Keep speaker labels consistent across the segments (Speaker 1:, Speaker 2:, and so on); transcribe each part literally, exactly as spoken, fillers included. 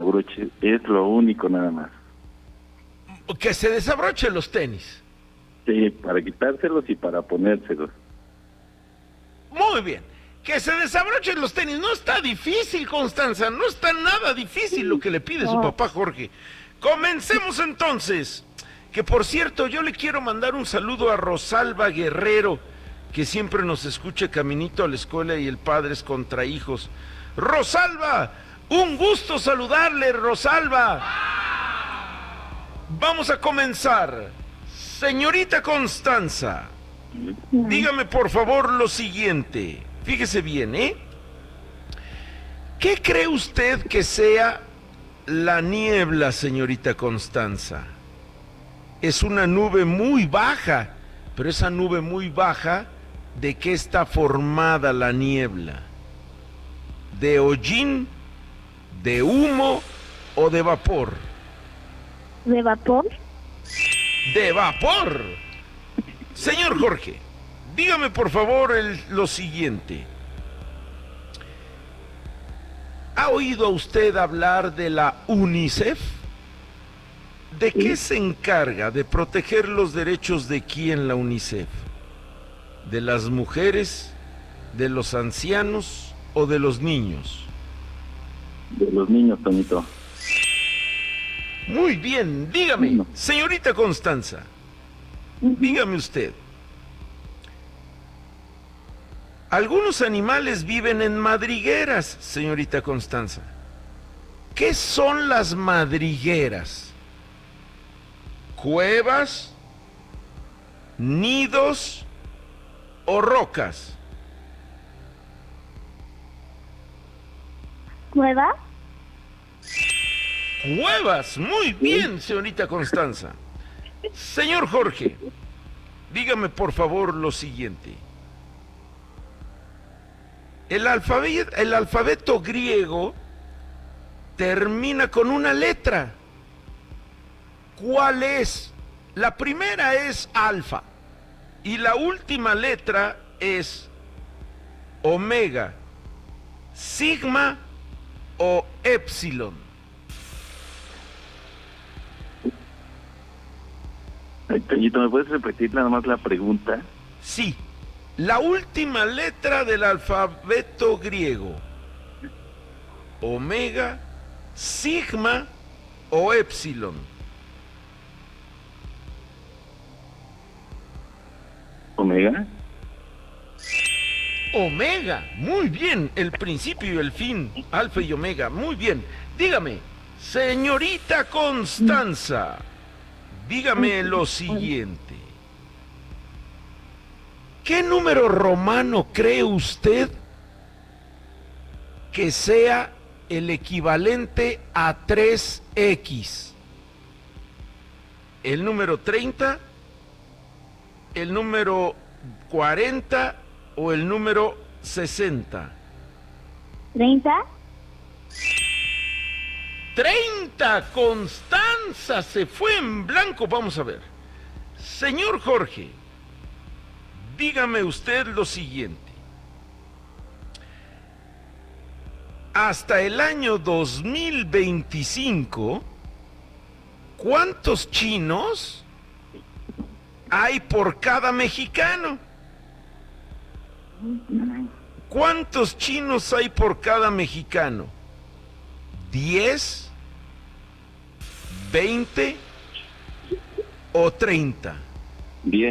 Speaker 1: desabroche, es lo único nada más.
Speaker 2: Que se desabroche los tenis.
Speaker 1: Sí, para quitárselos y para ponérselos.
Speaker 2: Muy bien. Que se desabrochen los tenis. No está difícil, Constanza. No está nada difícil lo que le pide su papá Jorge. Comencemos entonces. Que por cierto, yo le quiero mandar un saludo a Rosalba Guerrero, que siempre nos escucha caminito a la escuela y el Padres contra Hijos. Rosalba, un gusto saludarle, Rosalba. Vamos a comenzar. Señorita Constanza, dígame por favor lo siguiente. Fíjese bien, ¿eh? ¿Qué cree usted que sea la niebla, señorita Constanza? Es una nube muy baja, pero esa nube muy baja, ¿de qué está formada la niebla? ¿De hollín, de humo o de vapor?
Speaker 3: ¿De vapor?
Speaker 2: ¡De vapor! Señor Jorge, dígame por favor el, lo siguiente. ¿Ha oído usted hablar de la UNICEF? ¿De qué se encarga? ¿De proteger los derechos de quién la UNICEF? ¿De las mujeres, de los ancianos o de los niños?
Speaker 1: De los niños, Toñito.
Speaker 2: Muy bien, dígame, no. Señorita Constanza, dígame usted. Algunos animales viven en madrigueras, señorita Constanza. ¿Qué son las madrigueras? ¿Cuevas, nidos o rocas?
Speaker 3: ¿Cueva?
Speaker 2: Cuevas, muy bien, señorita Constanza. Señor Jorge, dígame por favor lo siguiente. El alfabeto, el alfabeto griego termina con una letra. ¿Cuál es? La primera es alfa y la última letra es omega, sigma o epsilon.
Speaker 1: Ay, Toñito, ¿me puedes repetir nada más la pregunta?
Speaker 2: Sí, la última letra del alfabeto griego. Omega, sigma o epsilon.
Speaker 1: ¿Omega?
Speaker 2: Omega, muy bien, el principio y el fin, alfa y omega, muy bien. Dígame, señorita Constanza, dígame lo siguiente. ¿Qué número romano cree usted que sea el equivalente a tres equis? ¿El número treinta, el número cuarenta o el número sesenta?
Speaker 3: ¿treinta?
Speaker 2: ¡treinta! Constanza se fue en blanco. Vamos a ver. Señor Jorge, dígame usted lo siguiente. Hasta el año dos mil veinticinco, ¿cuántos chinos hay por cada mexicano? ¿Cuántos chinos hay por cada mexicano? ¿diez, veinte o treinta?
Speaker 1: diez.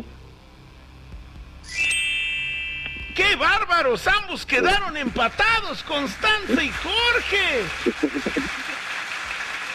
Speaker 2: ¡Qué bárbaros! Ambos quedaron empatados, Constanza y Jorge.